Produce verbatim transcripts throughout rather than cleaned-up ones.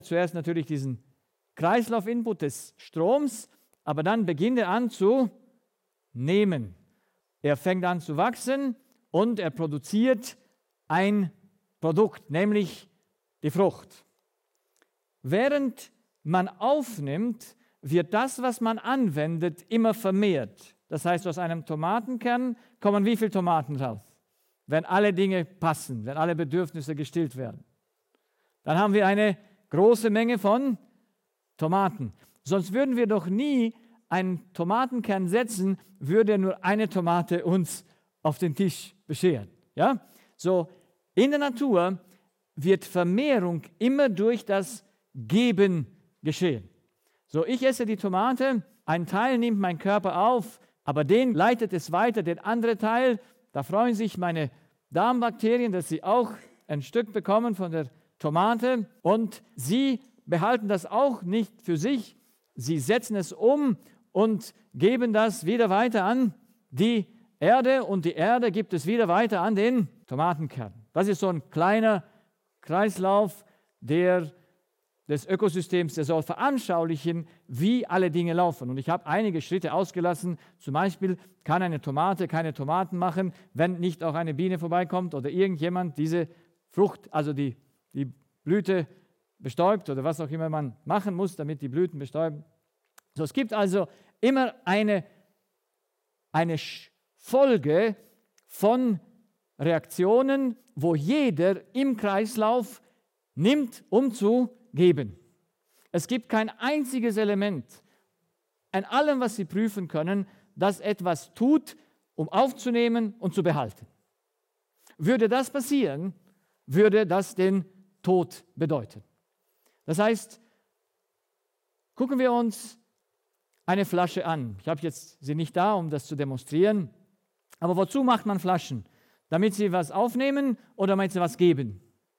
zuerst natürlich diesen Kreislauf-Input des Stroms, aber dann beginnt er an zu nehmen. Er fängt an zu wachsen und er produziert ein Produkt, nämlich die Frucht. Während man aufnimmt, wird das, was man anwendet, immer vermehrt. Das heißt, aus einem Tomatenkern kommen wie viele Tomaten raus? Wenn alle Dinge passen, wenn alle Bedürfnisse gestillt werden. Dann haben wir eine große Menge von Tomaten. Sonst würden wir doch nie einen Tomatenkern setzen, würde nur eine Tomate uns auf den Tisch bescheren. Ja? So, in der Natur wird Vermehrung immer durch das Geben geschehen. So, ich esse die Tomate, ein Teil nimmt mein Körper auf, aber den leitet es weiter, den anderen Teil, da freuen sich meine Darmbakterien, dass sie auch ein Stück bekommen von der Tomate und sie behalten das auch nicht für sich, sie setzen es um und geben das wieder weiter an die Erde und die Erde gibt es wieder weiter an den Tomatenkern. Das ist so ein kleiner Kreislauf der, des Ökosystems, der soll veranschaulichen, wie alle Dinge laufen. Und ich habe einige Schritte ausgelassen. Zum Beispiel kann eine Tomate keine Tomaten machen, wenn nicht auch eine Biene vorbeikommt oder irgendjemand diese Frucht, also die, die Blüte bestäubt oder was auch immer man machen muss, damit die Blüten bestäuben. So, es gibt also immer eine, eine Folge von Reaktionen, wo jeder im Kreislauf nimmt, um zu geben. Es gibt kein einziges Element an allem, was Sie prüfen können, das etwas tut, um aufzunehmen und zu behalten. Würde das passieren, würde das den Tod bedeuten. Das heißt, gucken wir uns eine Flasche an. Ich habe jetzt sie nicht da, um das zu demonstrieren. Aber wozu macht man Flaschen? Damit sie was aufnehmen oder damit sie was geben?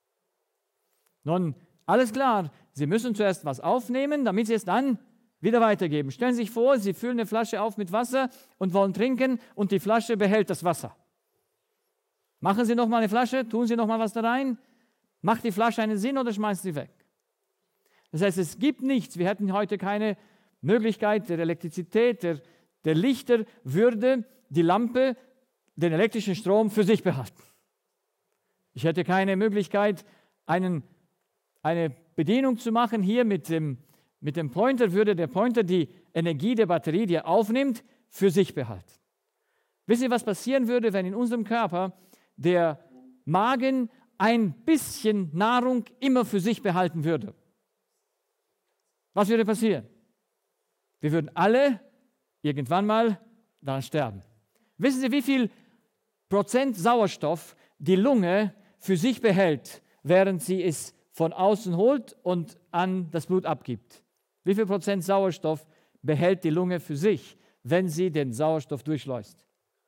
Nun, alles klar, Sie müssen zuerst was aufnehmen, damit Sie es dann wieder weitergeben. Stellen Sie sich vor, Sie füllen eine Flasche auf mit Wasser und wollen trinken und die Flasche behält das Wasser. Machen Sie nochmal eine Flasche, tun Sie nochmal was da rein. Macht die Flasche einen Sinn oder schmeißen Sie weg? Das heißt, es gibt nichts. Wir hätten heute keine Möglichkeit der Elektrizität, der, der Lichter, würde die Lampe den elektrischen Strom für sich behalten. Ich hätte keine Möglichkeit, einen, eine Bedienung zu machen. Hier mit dem, mit dem Pointer würde der Pointer die Energie der Batterie, die er aufnimmt, für sich behalten. Wisst ihr, was passieren würde, wenn in unserem Körper der Magen ein bisschen Nahrung immer für sich behalten würde? Was würde passieren? Wir würden alle irgendwann mal daran sterben. Wissen Sie, wie viel Prozent Sauerstoff die Lunge für sich behält, während sie es von außen holt und an das Blut abgibt? Wie viel Prozent Sauerstoff behält die Lunge für sich, wenn sie den Sauerstoff durchschleust?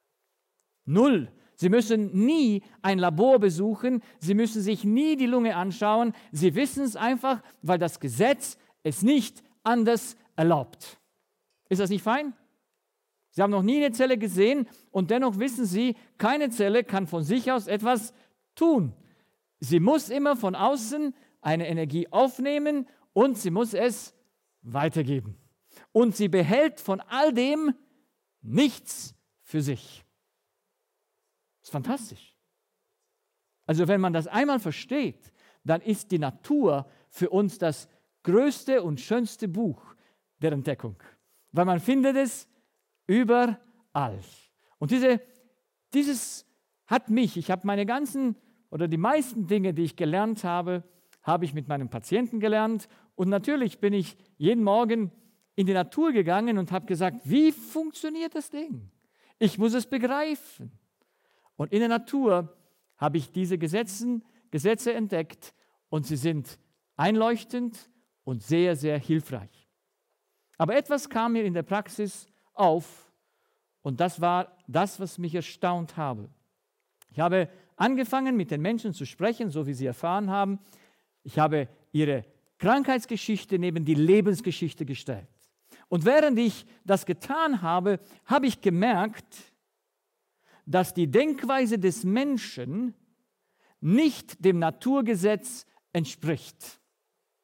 Null. Sie müssen nie ein Labor besuchen, Sie müssen sich nie die Lunge anschauen. Sie wissen es einfach, weil das Gesetz es nicht anders erlaubt. Ist das nicht fein? Sie haben noch nie eine Zelle gesehen und dennoch wissen Sie, keine Zelle kann von sich aus etwas tun. Sie muss immer von außen eine Energie aufnehmen und sie muss es weitergeben. Und sie behält von all dem nichts für sich. Das ist fantastisch. Also wenn man das einmal versteht, dann ist die Natur für uns das größte und schönste Buch der Entdeckung. Weil man findet es überall. Und diese, dieses hat mich, ich habe meine ganzen oder die meisten Dinge, die ich gelernt habe, habe ich mit meinem Patienten gelernt. Und natürlich bin ich jeden Morgen in die Natur gegangen und habe gesagt, wie funktioniert das Ding? Ich muss es begreifen. Und in der Natur habe ich diese Gesetze, Gesetze entdeckt und sie sind einleuchtend und sehr, sehr hilfreich. Aber etwas kam mir in der Praxis auf und das war das, was mich erstaunt habe. Ich habe angefangen, mit den Menschen zu sprechen, so wie sie erfahren haben. Ich habe ihre Krankheitsgeschichte neben die Lebensgeschichte gestellt. Und während ich das getan habe, habe ich gemerkt, dass die Denkweise des Menschen nicht dem Naturgesetz entspricht.